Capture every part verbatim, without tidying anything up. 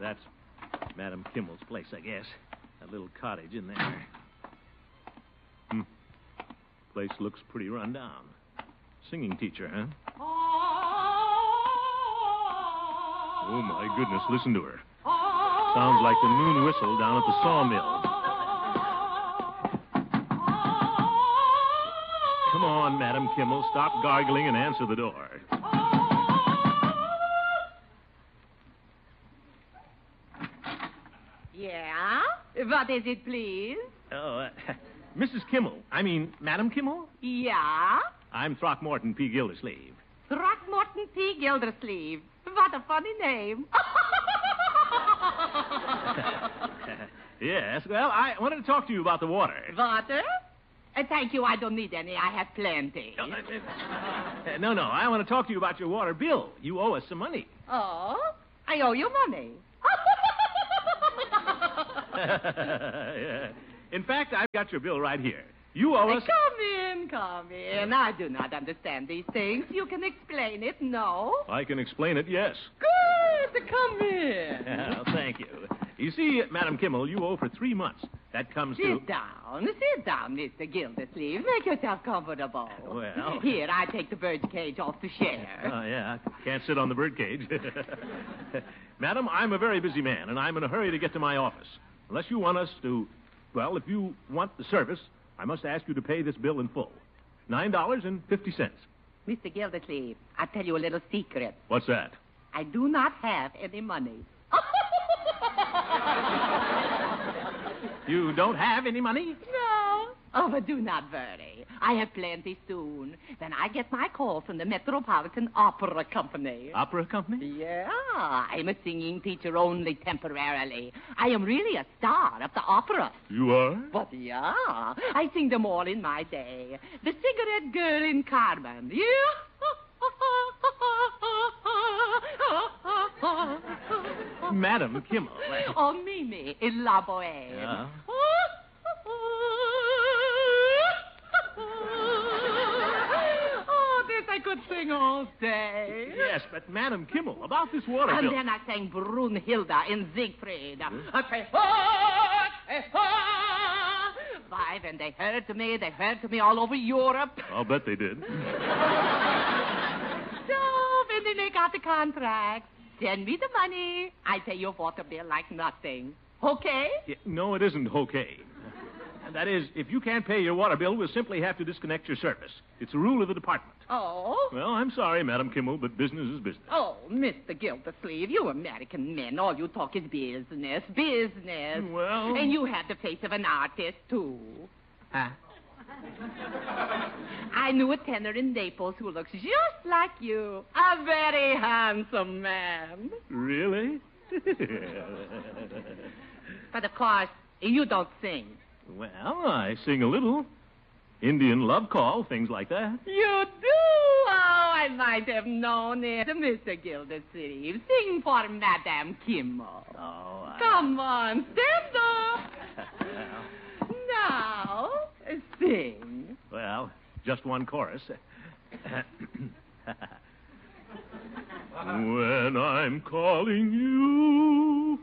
that's Madam Kimmel's place, I guess. That little cottage in there. Hmm. Place looks pretty run down. Singing teacher, huh? Oh, my goodness, listen to her. Sounds like the noon whistle down at the sawmill. Come on, Madam Kimmel, stop gargling and answer the door. Yeah? What is it, please? Oh, uh, Missus Kimmel. I mean, Madam Kimmel? Yeah? I'm Throckmorton P. Gildersleeve. Throckmorton P. Gildersleeve. What a funny name. Yes, well, I wanted to talk to you about the water. Water? Uh, thank you, I don't need any. I have plenty. Uh, uh, no, no, I want to talk to you about your water bill. You owe us some money. Oh? I owe you money. Yeah. In fact, I've got your bill right here. You owe us... Come in, come in. I do not understand these things. You can explain it, no? I can explain it, yes. Good. Come in. Yeah, thank you. You see, Madam Kimmel, you owe for three months. That comes sit to... Sit down. Sit down, Mister Gildersleeve. Make yourself comfortable. Well... Here, I take the bird's cage off the chair. Oh, uh, yeah. Can't sit on the bird cage. Madam, I'm a very busy man, and I'm in a hurry to get to my office. Unless you want us to... Well, if you want the service, I must ask you to pay this bill in full. Nine dollars and fifty cents. Mister Gildersleeve, I'll tell you a little secret. What's that? I do not have any money. You don't have any money? No. Oh, but do not worry. I have plenty soon. Then I get my call from the Metropolitan Opera Company. Opera Company? Yeah. I'm a singing teacher only temporarily. I am really a star of the opera. You are? But yeah. I sing them all in my day. The Cigarette Girl in Carmen. Yeah. Madam Kimmel. Oh, Mimi in La Boheme. Uh. Oh, this I could sing all day. Yes, but Madam Kimmel, about this water and bill. And then I sang Brunhilde in Siegfried. Hmm? I say, Five, and they heard to me, they heard to me all over Europe. I'll bet they did. So, when they make out the contract, send me the money. I pay your water bill like nothing. Okay? Yeah, no, it isn't okay. That is, if you can't pay your water bill, we'll simply have to disconnect your service. It's a rule of the department. Oh? Well, I'm sorry, Madam Kimmel, but business is business. Oh, Mister Gildersleeve, you American men, all you talk is business, business. Well... And you have the face of an artist, too. Huh? I knew a tenor in Naples who looks just like you. A very handsome man. Really? But, of course, you don't sing. Well, I sing a little. Indian love call, things like that. You do? Oh, I might have known it. Mister Gildersleeve, sing for Madame Kimmel. Oh, I... Come on, stand up. Now, sing. Well, just one chorus. When I'm calling you,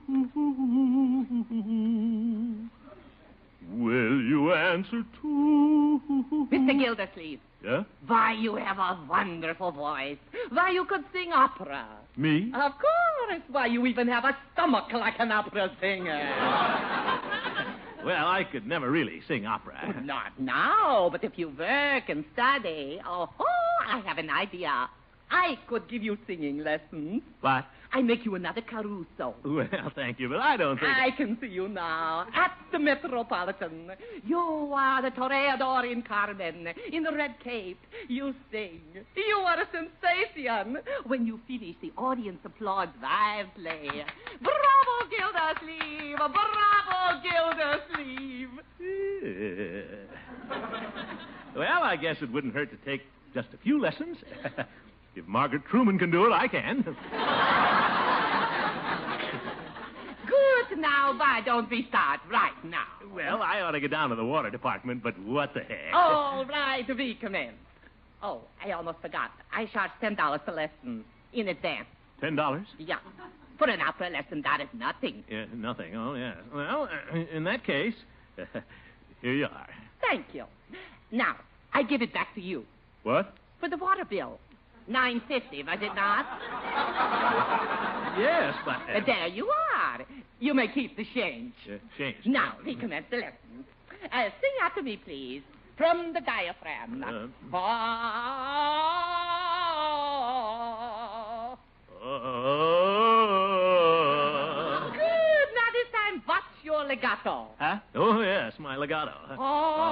will you answer too? Mister Gildersleeve. Yeah? Why, you have a wonderful voice. Why, you could sing opera. Me? Of course. Why, you even have a stomach like an opera singer. Well, I could never really sing opera. Not now, but if you work and study, oh, oh, I have an idea. I could give you singing lessons. What? I make you another Caruso. Well, thank you, but I don't think... I can see you now at the Metropolitan. You are the toreador in Carmen, in the red cape. You sing. You are a sensation. When you finish, the audience applauds wildly. Bravo, Gildersleeve! Bravo, Gildersleeve! Well, I guess it wouldn't hurt to take just a few lessons. If Margaret Truman can do it, I can. Good. Now, why don't we start right now? Well, I ought to get down to the water department, but what the heck? All right, we commence. Oh, I almost forgot. I charge ten dollars per lesson in advance. Ten dollars? Yeah. For an opera lesson, that is nothing. Yeah, nothing. Oh, yes. Well, uh, in that case, here you are. Thank you. Now, I give it back to you. What? For the water bill. Nine fifty, was it not? Yes, but... Uh, Uh, there you are. You may keep the change. uh, change. Now, we commence the lesson. Uh, sing after me, please. From the diaphragm. Uh, Ah. Uh, Good. Now, this time, what's your legato? huh? Oh, yes, my legato. Oh.